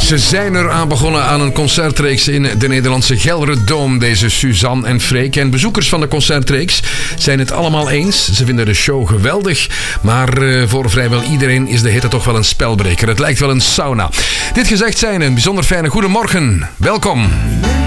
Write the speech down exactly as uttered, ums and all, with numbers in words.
Ze zijn er aan begonnen aan een concertreeks in de Nederlandse Gelredome, deze Suzanne en Freek. En bezoekers van de concertreeks zijn het allemaal eens. Ze vinden de show geweldig, maar uh, voor vrijwel iedereen is de hitte toch wel een spelbreker. Het lijkt wel een sauna. Dit gezegd zijn, een bijzonder fijne goedemorgen. Welkom.